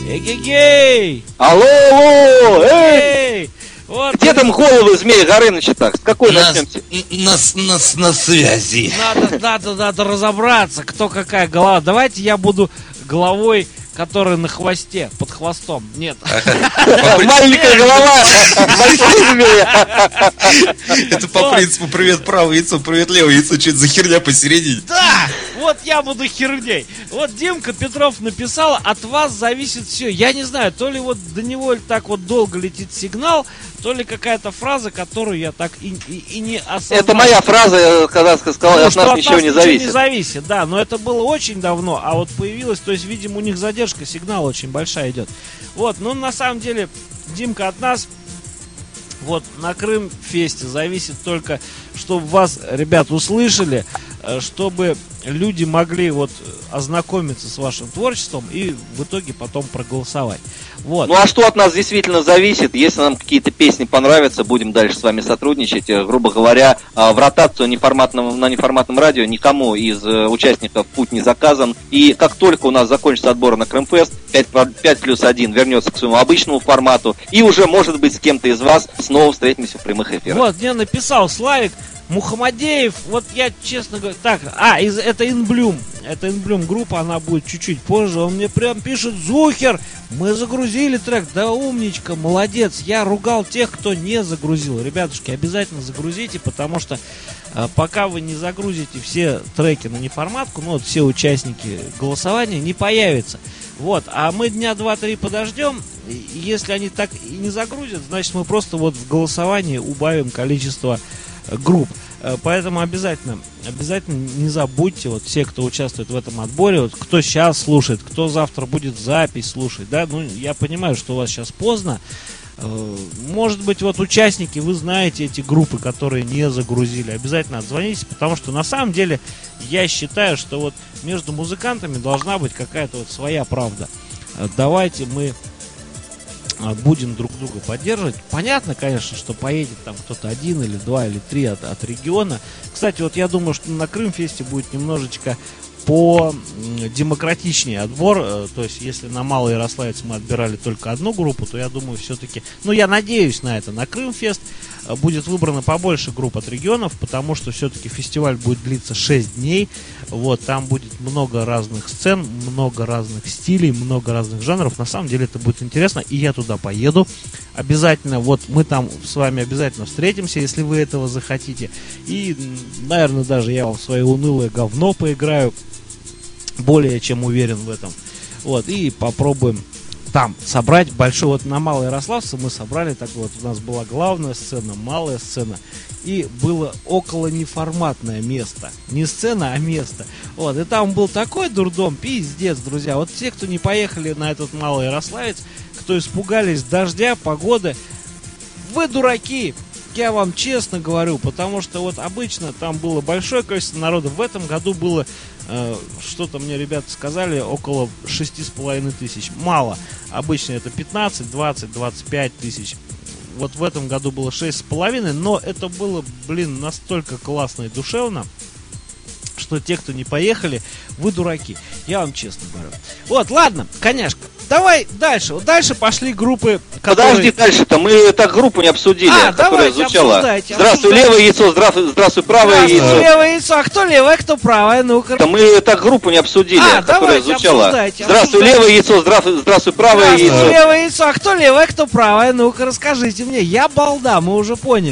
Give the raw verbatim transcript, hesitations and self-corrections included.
Эгегей! Алло, алло! Эй! Эй! Вот, Где там головы Змея Горыныча так? С какой На, начнемте? на, на, на связи. Надо, надо, надо разобраться, кто какая голова. Давайте я буду головой, которая на хвосте, под хвостом. Нет. Маленькая голова большого змея. Это по принципу привет правое яйцо, привет левое яйцо, что это за херня посередине? Да, вот я буду херней. Вот Димка Петров написал, от вас зависит все. Я не знаю, то ли вот до него так вот долго летит сигнал, то ли какая-то фраза, которую я так и, и, и не осознал. Это моя фраза, когда сказал, Ну, от нас от ничего нас не ничего зависит. не зависит, да, но это было очень давно, а вот появилось, то есть, видимо, у них задержка сигнала очень большая идет. Вот, ну, на самом деле, Димка, от нас вот на Крым-фесте зависит только, чтобы вас, ребят, услышали, чтобы люди могли вот ознакомиться с вашим творчеством и в итоге потом проголосовать. Вот. Ну а что от нас действительно зависит? Если нам какие-то песни понравятся, будем дальше с вами сотрудничать. Грубо говоря, в ротацию неформатном, на неформатном радио никому из участников путь не заказан. И как только у нас закончится отбор на Крымфест, пять плюс один вернется к своему обычному формату. И уже, может быть, с кем-то из вас снова встретимся в прямых эфирах. Вот, мне написал Славик Мухаммадеев, вот я честно говорю, так, а, из, это Инблюм, это Инблюм группа, она будет чуть-чуть позже, он мне прям пишет: Зухер, мы загрузили трек, да умничка, молодец, я ругал тех, кто не загрузил. Ребятушки, обязательно загрузите, потому что э, пока вы не загрузите все треки на неформатку, ну вот все участники голосования, не появится. Вот, а мы дня два-три подождем, и если они так и не загрузят, значит мы просто вот в голосовании убавим количество групп. Поэтому обязательно, обязательно не забудьте, вот все, кто участвует в этом отборе, вот кто сейчас слушает, кто завтра будет запись слушать, да, ну я понимаю, что у вас сейчас поздно. Может быть, вот участники, вы знаете эти группы, которые не загрузили, обязательно отзвонитесь, потому что на самом деле я считаю, что вот между музыкантами должна быть какая-то вот своя правда. Давайте мы будем друг друга поддерживать. Понятно, конечно, что поедет там кто-то один или два или три от, от региона. Кстати, вот я думаю, что на Крымфесте будет немножечко по демократичнее отбор. То есть, если на Малый Ярославец мы отбирали только одну группу, то я думаю, все-таки, ну, я надеюсь на это, на Крымфест будет выбрано побольше групп от регионов, потому что все-таки фестиваль будет длиться шесть дней. Вот, там будет много разных сцен, много разных стилей, много разных жанров. На самом деле это будет интересно, и я туда поеду. Обязательно, вот мы там с вами обязательно встретимся, если вы этого захотите. И, наверное, даже я вам в свое унылое говно поиграю. Более чем уверен в этом. Вот, и попробуем там собрать большой, вот на Малой Ярославце мы собрали, так вот, у нас была главная сцена, малая сцена, и было около неформатное место, не сцена, а место, вот, и там был такой дурдом, пиздец, друзья, вот те, кто не поехали на этот Малый Ярославец, кто испугались дождя, погоды, вы дураки, я вам честно говорю, потому что вот обычно там было большое количество народа, в этом году было что-то мне ребята сказали, около шести с половиной тысяч. Мало. Обычно это пятнадцать, двадцать, двадцать пять тысяч. Вот в этом году было шесть с половиной, но это было, блин, настолько классно и душевно, что те, кто не поехали, вы дураки. Я вам честно говорю. Вот, ладно, коняшка. Давай дальше. Вот дальше пошли группы, которые... Подожди дальше-то, мы так группу не обсудили, а, которая давайте, звучала. обсуждайте, Здравствуй, обсуждайте. левое яйцо, здравствуй, здравствуй правое Здравствуй, яйцо. левое яйцо. А кто левое, кто правое? Ну-ка. Да мы так группу не обсудили, А, которая давайте, звучала. обсуждайте, Здравствуй, обсуждайте. левое яйцо, здравствуй, здравствуй правое Здравствуй, яйцо. левое яйцо. А кто левое, кто правое? Ну-ка, расскажите мне. Я балда, мы уже поняли.